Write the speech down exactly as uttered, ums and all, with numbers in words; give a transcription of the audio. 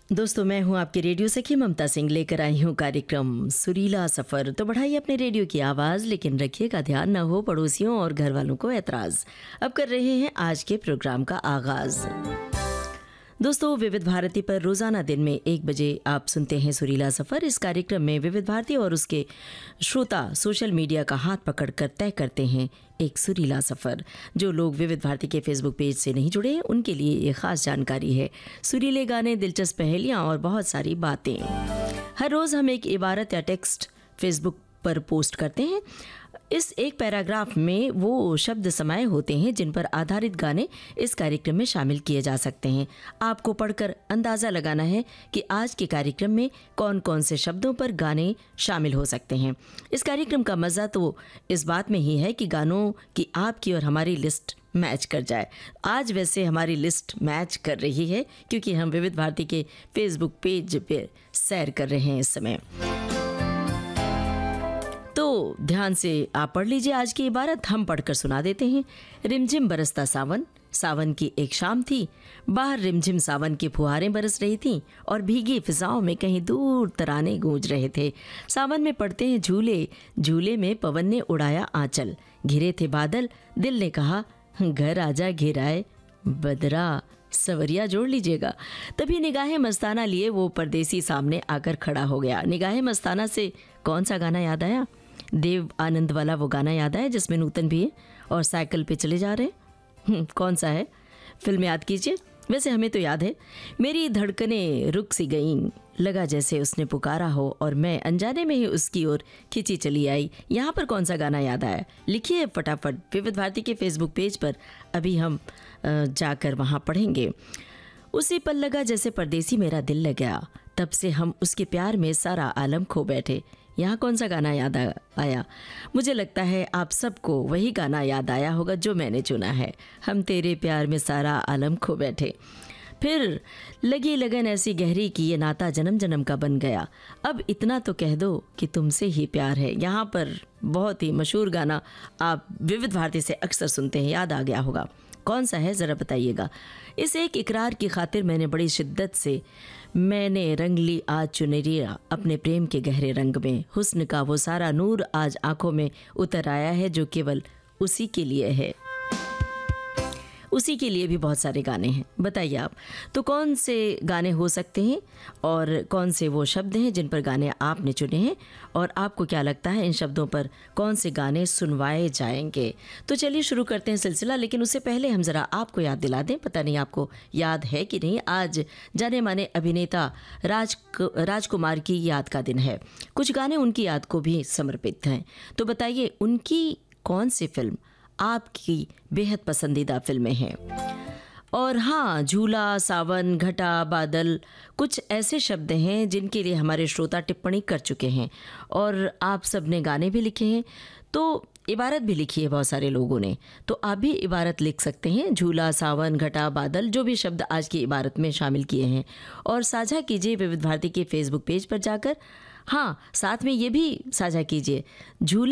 दोस्तों, मैं हूं आपके रेडियो सखी ममता सिंह, लेकर आई हूं कार्यक्रम सुरीला सफ़र। तो बढ़ाइए अपने रेडियो की आवाज़, लेकिन रखिएगा ध्यान ना हो पड़ोसियों और घर वालों को एतराज़। अब कर रहे हैं आज के प्रोग्राम का आगाज़। दोस्तों, विविध भारती पर रोज़ाना दिन में एक बजे आप सुनते हैं सुरीला सफ़र। इस कार्यक्रम में विविध भारती और उसके श्रोता सोशल मीडिया का हाथ पकड़कर तय करते हैं एक सुरीला सफ़र। जो लोग विविध भारती के फेसबुक पेज से नहीं जुड़े हैं, उनके लिए ये ख़ास जानकारी है। सुरीले गाने, दिलचस्प पहेलियाँ और बहुत सारी बातें। हर रोज़ हम एक इबारत या टेक्स्ट फेसबुक पर पोस्ट करते हैं। इस एक पैराग्राफ में वो शब्द समाये होते हैं जिन पर आधारित गाने इस कार्यक्रम में शामिल किए जा सकते हैं। आपको पढ़कर अंदाज़ा लगाना है कि आज के कार्यक्रम में कौन कौन से शब्दों पर गाने शामिल हो सकते हैं। इस कार्यक्रम का मज़ा तो इस बात में ही है कि गानों की आपकी और हमारी लिस्ट मैच कर जाए। आज वैसे हमारी लिस्ट मैच कर रही है क्योंकि हम विविध भारती के फेसबुक पेज पर सैर कर रहे हैं इस समय। तो ध्यान से आप पढ़ लीजिए आज की इबारत, हम पढ़कर सुना देते हैं। रिमझिम बरसता सावन, सावन की एक शाम थी। बाहर रिमझिम सावन की फुहारें बरस रही थीं और भीगी फिजाओं में कहीं दूर तराने गूंज रहे थे। सावन में पड़ते हैं झूले, झूले में पवन ने उड़ाया आंचल। घिरे थे बादल, दिल ने कहा घर आजा घेराए बदरा, सवरिया जोड़ लीजिएगा। तभी निगाहें मस्ताना लिए वो परदेसी सामने आकर खड़ा हो गया। निगाहें मस्ताना से कौन सा गाना याद आया? देव आनंद वाला वो गाना याद आया जिसमें नूतन भी है और साइकिल पे चले जा रहे हैं। कौन सा है? फिल्म याद कीजिए। वैसे हमें तो याद है। मेरी धड़कनें रुक सी गईं, लगा जैसे उसने पुकारा हो और मैं अनजाने में ही उसकी ओर खिंची चली आई। यहाँ पर कौन सा गाना याद आया? लिखिए फटाफट विविध भारती के फेसबुक पेज पर। अभी हम जाकर वहाँ पढ़ेंगे। उसी पल लगा जैसे परदेसी मेरा दिल लग गया, तब से हम उसके प्यार में सारा आलम खो बैठे। यहाँ कौन सा गाना याद आया? मुझे लगता है आप सबको वही गाना याद आया होगा जो मैंने चुना है। हम तेरे प्यार में सारा आलम खो बैठे। फिर लगी लगन ऐसी गहरी कि ये नाता जन्म जन्म का बन गया। अब इतना तो कह दो कि तुमसे ही प्यार है। यहाँ पर बहुत ही मशहूर गाना आप विविध भारती से अक्सर सुनते हैं, याद आ गया होगा। कौन सा है ज़रा बताइएगा। इस एक इकरार की खातिर मैंने बड़ी शिद्दत से मैंने रंग ली आज चुनरिया अपने प्रेम के गहरे रंग में। हुस्न का वो सारा नूर आज आंखों में उतर आया है जो केवल उसी के लिए है। उसी के लिए भी बहुत सारे गाने हैं। बताइए आप तो कौन से गाने हो सकते हैं और कौन से वो शब्द हैं जिन पर गाने आपने चुने हैं, और आपको क्या लगता है इन शब्दों पर कौन से गाने सुनवाए जाएंगे? तो चलिए शुरू करते हैं सिलसिला। लेकिन उससे पहले हम ज़रा आपको याद दिला दें, पता नहीं आपको याद है कि नहीं, आज जाने माने अभिनेता राज राजकुमार की याद का दिन है। कुछ गाने उनकी याद को भी समर्पित हैं। तो बताइए उनकी कौन सी फिल्म आपकी बेहद पसंदीदा फिल्में हैं? और हाँ, झूला, सावन, घटा, बादल कुछ ऐसे शब्द हैं जिनके लिए हमारे श्रोता टिप्पणी कर चुके हैं और आप सब ने गाने भी लिखे हैं। तो इबारत भी लिखी है बहुत सारे लोगों ने, तो आप भी इबारत लिख सकते हैं। झूला, सावन, घटा, बादल, जो भी शब्द आज की इबारत में शामिल किए हैं, और साझा कीजिए विविध भारती के फेसबुक पेज पर जाकर। हाँ, साथ में ये भी साझा कीजिए, झूले